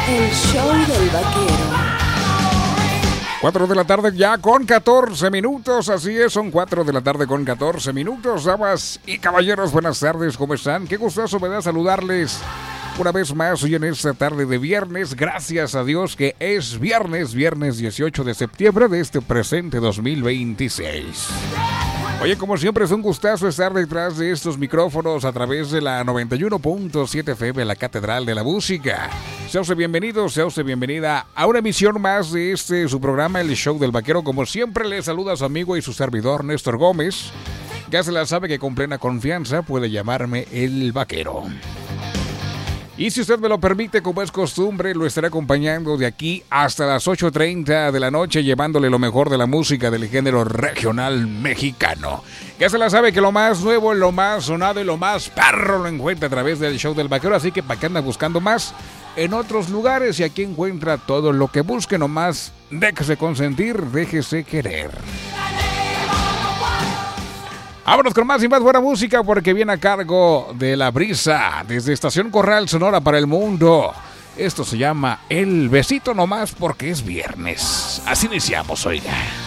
El show del vaquero. 4 de la tarde ya con 14 minutos, así es, son 4 de la tarde con 14 minutos. Damas y caballeros, buenas tardes, ¿cómo están? Qué gustazo me da saludarles una vez más hoy en esta tarde de viernes. Gracias a Dios que es viernes 18 de septiembre de este presente 2026. Oye, como siempre es un gustazo estar detrás de estos micrófonos a través de la 91.7 FM, la Catedral de la Música. Sea usted bienvenido, sea usted bienvenida a una emisión más de su programa, El Show del Vaquero. Como siempre, le saluda a su amigo y su servidor, Néstor Gómez. Ya se la sabe que con plena confianza puede llamarme El Vaquero. Y si usted me lo permite, como es costumbre, lo estaré acompañando de aquí hasta las 8:30 de la noche, llevándole lo mejor de la música del género regional mexicano. Ya se la sabe que lo más nuevo, lo más sonado y lo más perro lo encuentra a través del Show del Vaquero, así que para qué anda buscando más en otros lugares, y aquí encuentra todo lo que busque, nomás déjese consentir, déjese querer. Vámonos con más y más buena música porque viene a cargo de La Brisa desde Estación Corral Sonora para el mundo. Esto se llama El Besito Nomás porque es viernes. Así iniciamos, oiga.